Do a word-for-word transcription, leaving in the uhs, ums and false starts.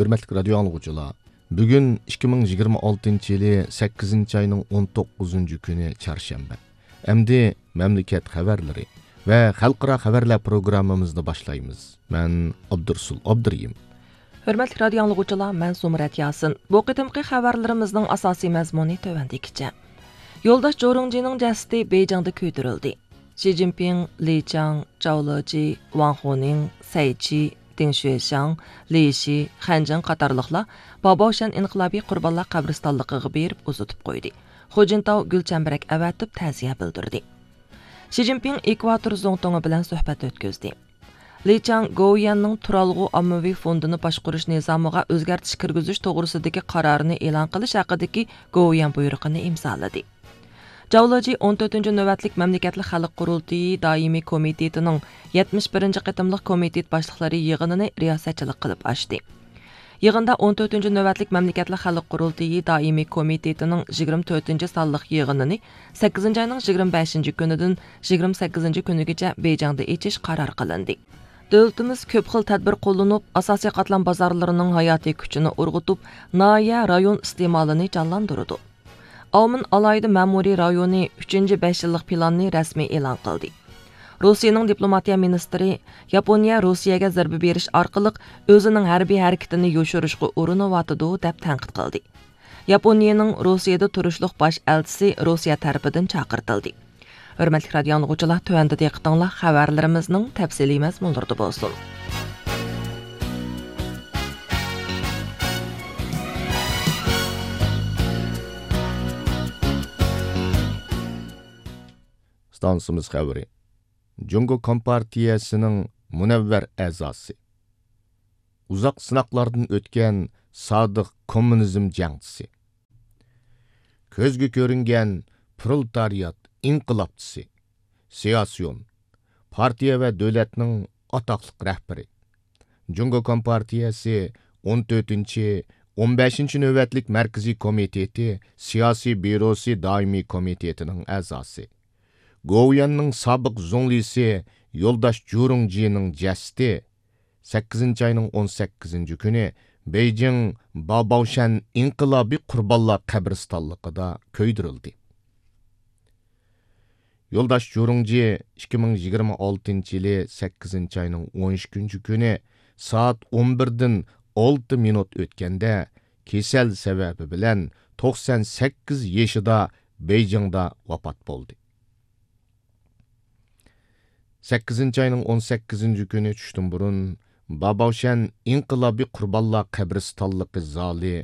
Hürmetlik radyo anlıqçılar, bugün ikki ming yigirma oltinchi yılı sakkizinchi ayning o'n to'qqizinchi kuni çarşamba. Endi memleket xabarlari ve xalqaro xabarlar programmamizni boshlaymiz. Men Abdursul Abduriyim. Hürmetlik radyo anlıqçılar, men Sumrat Yasin. Bu qitimqi xabarlarimizning asosiy mazmuni tövendikicha. Yoldaş Jorongjining jasadi Beyjingda kuydirildi. Xi Jinping, Li Qiang, Zhao Leji, Wang Huning, Cai Qi, Ding Xuexiang, Li Xi, Han Zheng qatorliqlar Babaoshan inqilobiy qurbonlar qabristonligiga berib uzatib qo'ydi. Hu Jintao gul chambarak avatib ta'ziya bildirdi. Xi Jinping Ekvator zo'ngtongi bilan suhbat o'tkazdi. Li Qiang Goyanning Turalg'u ommaviy fondini boshqarish nizomiga o'zgartish kirgizish to'g'risidagi qarorini e'lon qilish haqidagi Goyan buyrug'ini imzoladi. Zhao Leji o'n to'rtinchi navbatlik mamlakatli xalq qurultiyi doimiy komitetining yetmish birinchi qitimliq komitet boshliqlari yig'inini riyosatchilik qilib ochdi. Yig'inda o'n to'rtinchi navbatlik mamlakatli xalq qurultiyi doimiy komitetining yigirma to'rtinchi sonliq yig'inini sakkizinchi oyning yigirma beshinchi kunidan yigirma sakkizinchi kunigacha Beyjingda echish qaror qilindi. Davlatimiz ko'p xil tadbir qo'llanib, asosiy qatlam bozorlarining hayotiy kuchini urg'utib, noya rayon iste'molini jonlantirdi. Avmin alayda ma'muriy rayoni uchinchi besh yillik planni rasmiy e'lon qildi. Rossiyaning diplomatiya ministri Yaponiya Rossiyaga zarba berish orqali o'zining harbiy harakatini yo'shirishga uriniyotidu deb tanqid qildi. Yaponiyaning Rossiyada turishliq bosh elchisi Rossiya tarafidan chaqirtildi. Hurmatli radio anlıqçılar, tövəndə diqqətinizlə xəbərlərimizin təfsili məzmunlarında bolsun. Stansımız xəbəri. Jungo Kompartiyasının münəvvər əzası. Uzaq sınaqlardan ötken sadiq kommunizm jangçisi. Közgü görüngen proletariat inqilabçısı. Siyasiyon. Partiya ve devletinin ataqlıq rəhbəri. Jungo Kompartiyası o'n to'rtinchi o'n beshinchi növbətlik Mərkəzi Komiteti Siyasi Bürosi Daimi Komitetinin əzası. Goyanning sobiq zonglisi Yoldaş Jorongjining jasadi sakkizinchi ayning o'n sakkizinchi kuni Beijing Babaoshan inqilobiy qurbonlar qabristonligida kuydirildi. Yoldaş Jorongji ikki ming yigirma oltinchi yılı sakkizinchi ayning o'n ikkinchi kuni soat o'n birdan olti minut o'tganda kesel sebebi bilan to'qson sakkiz yoshida Beijingda vafot bo'ldi. sakkizinchi ayning o'n sakkizinchi kuni tushdan burun Babaoshan inqilobiy qurbonlar qabristonligi zali